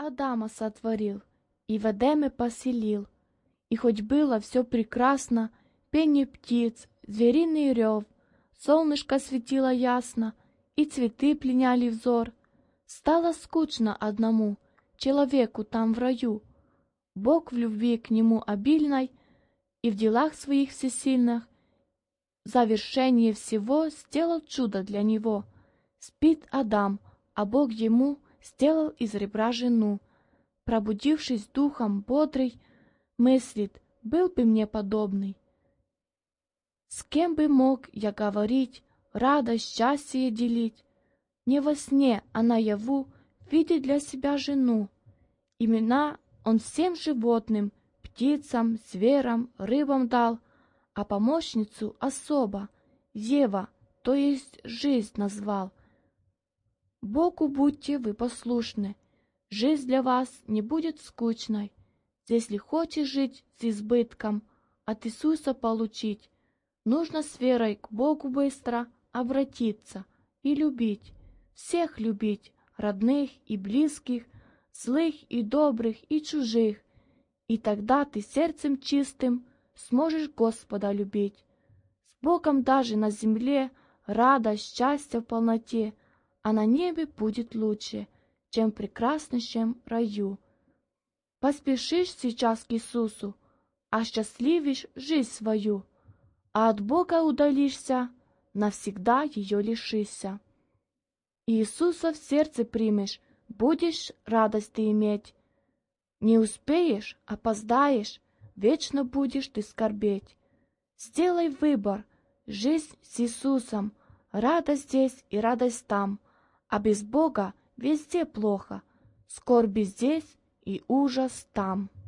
Адама сотворил и в Эдеме поселил. И хоть было все прекрасно, пение птиц, звериный рев, солнышко светило ясно, и цветы пленяли взор, стало скучно одному человеку там в раю. Бог в любви к нему обильной и в делах своих всесильных в завершение всего сделал чудо для него. Спит Адам, а Бог ему сделал из ребра жену. Пробудившись духом бодрый, мыслит, был бы мне подобный. С кем бы мог я говорить, радость, счастье делить? Не во сне, а наяву видеть для себя жену. Имена он всем животным, птицам, зверям, рыбам дал, а помощницу особо Ева, то есть жизнь, назвал. Богу будьте вы послушны, жизнь для вас не будет скучной. Если хочешь жить с избытком, от Иисуса получить, нужно с верой к Богу быстро обратиться и любить, всех любить, родных и близких, злых и добрых и чужих, и тогда ты сердцем чистым сможешь Господа любить. С Богом даже на земле радость, счастье в полноте, а на небе будет лучше, чем в прекраснейшем раю. Поспешишь сейчас к Иисусу, осчастливишь жизнь свою, а от Бога удалишься, навсегда ее лишишься. Иисуса в сердце примешь, будешь радость ты иметь. Не успеешь, опоздаешь, вечно будешь ты скорбеть. Сделай выбор, жизнь с Иисусом, радость здесь и радость там, а без Бога везде плохо, скорби здесь и ужас там.